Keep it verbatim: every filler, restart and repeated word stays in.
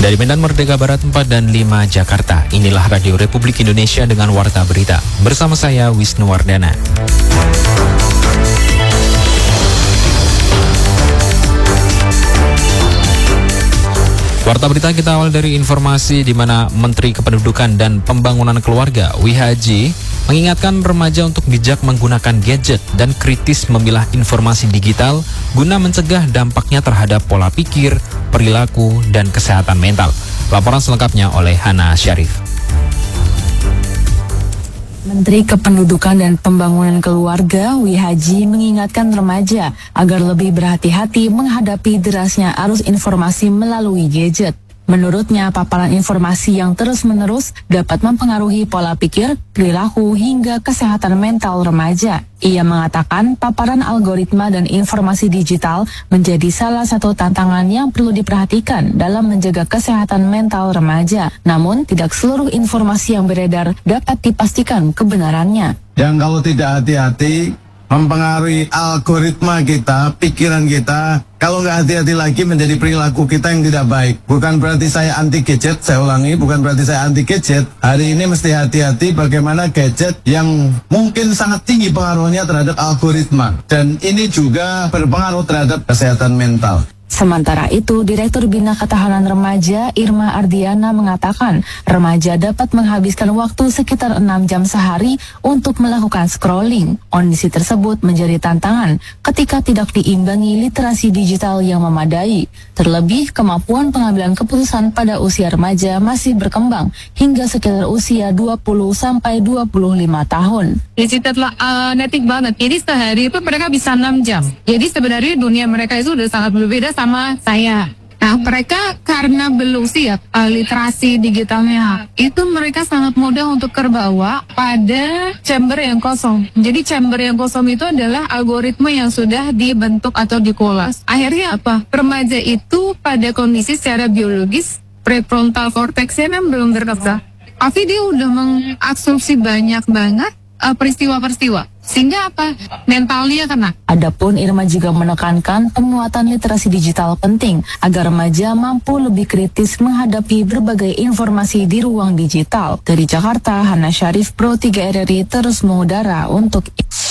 Dari Medan Merdeka Barat empat dan lima Jakarta, inilah Radio Republik Indonesia dengan Warta Berita. Bersama saya Wisnu Wardana. Warta Berita kita awal dari informasi di mana Menteri Kependudukan dan Pembangunan Keluarga W H J mengingatkan remaja untuk bijak menggunakan gadget dan kritis memilah informasi digital guna mencegah dampaknya terhadap pola pikir, perilaku, dan kesehatan mental. Laporan selengkapnya oleh Hana Syarif. Menteri Kependudukan dan Pembangunan Keluarga W H J mengingatkan remaja agar lebih berhati-hati menghadapi derasnya arus informasi melalui gadget. Menurutnya, paparan informasi yang terus-menerus dapat mempengaruhi pola pikir, perilaku, hingga kesehatan mental remaja. Ia mengatakan paparan algoritma dan informasi digital menjadi salah satu tantangan yang perlu diperhatikan dalam menjaga kesehatan mental remaja. Namun, tidak seluruh informasi yang beredar dapat dipastikan kebenarannya. Yang kalau tidak hati-hati, mempengaruhi algoritma kita, pikiran kita. Kalau nggak hati-hati lagi menjadi perilaku kita yang tidak baik. Bukan berarti saya anti gadget, saya ulangi, bukan berarti saya anti gadget. Hari ini mesti hati-hati bagaimana gadget yang mungkin sangat tinggi pengaruhnya terhadap algoritma. Dan ini juga berpengaruh terhadap kesehatan mental. Sementara itu, Direktur Bina Ketahanan Remaja Irma Ardiana mengatakan remaja dapat menghabiskan waktu sekitar enam jam sehari untuk melakukan scrolling. Kondisi tersebut menjadi tantangan ketika tidak diimbangi literasi digital yang memadai. Terlebih, kemampuan pengambilan keputusan pada usia remaja masih berkembang hingga sekitar usia dua puluh sampai dua puluh lima tahun. Digital uh, netik banget, jadi sehari itu mereka bisa enam jam. Jadi sebenarnya dunia mereka itu udah sangat berbeda sama saya. Nah, mereka karena belum siap uh, literasi digitalnya, itu mereka sangat mudah untuk terbawa pada chamber yang kosong. Jadi chamber yang kosong itu adalah algoritma yang sudah dibentuk atau dikolas. Akhirnya apa? Remaja itu pada kondisi secara biologis prefrontal cortexnya memang belum terkena. Tapi dia udah mengabsorpsi banyak banget uh, peristiwa-peristiwa. Sehingga apa? Mentalnya kena. Adapun Irma juga menekankan penguatan literasi digital penting agar remaja mampu lebih kritis menghadapi berbagai informasi di ruang digital. Dari Jakarta, Hana Syarif, Pro tiga R R I terus mengudara untuk